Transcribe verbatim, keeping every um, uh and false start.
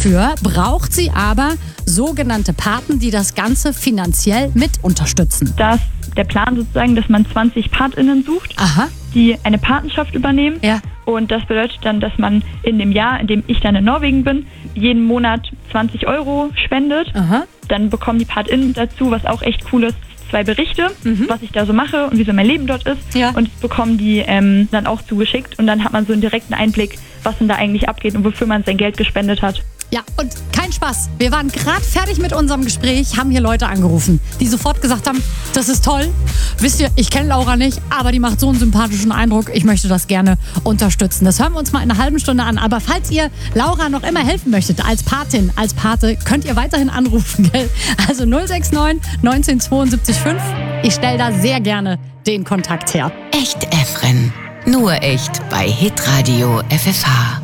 Dafür braucht sie aber sogenannte Paten, die das Ganze finanziell mit unterstützen. Da ist der Plan sozusagen, dass man zwanzig PatInnen sucht, Aha. die eine Patenschaft übernehmen. Ja. Und das bedeutet dann, dass man in dem Jahr, in dem ich dann in Norwegen bin, jeden Monat zwanzig Euro spendet. Aha. Dann bekommen die PatInnen dazu, was auch echt cool ist, zwei Berichte, Mhm. was ich da so mache und wie so mein Leben dort ist. Ja. Und das bekommen die ähm, dann auch zugeschickt. Und dann hat man so einen direkten Einblick, was denn da eigentlich abgeht und wofür man sein Geld gespendet hat. Ja, und kein Spaß. Wir waren gerade fertig mit unserem Gespräch, haben hier Leute angerufen, die sofort gesagt haben, das ist toll. Wisst ihr, ich kenne Laura nicht, aber die macht so einen sympathischen Eindruck. Ich möchte das gerne unterstützen. Das hören wir uns mal in einer halben Stunde an. Aber falls ihr Laura noch immer helfen möchtet, als Patin, als Pate, könnt ihr weiterhin anrufen, gell? Also null sechs neun neunzehn zweiundsiebzig fünf. Ich stelle da sehr gerne den Kontakt her. Echt Efren. Nur echt bei Hitradio F F H.